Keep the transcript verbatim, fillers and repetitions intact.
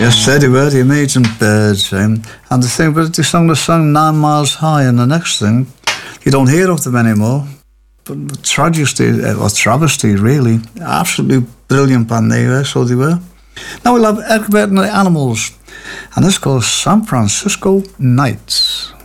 Yes, they were, the Amazing Birds. Um, and the thing about they sung the song Nine Miles High, and the next thing, you don't hear of them anymore. But tragedy, or travesty, really. Absolutely brilliant band they were, so they were. Now we'll have Egbert and the Animals, and this goes San Francisco Nights.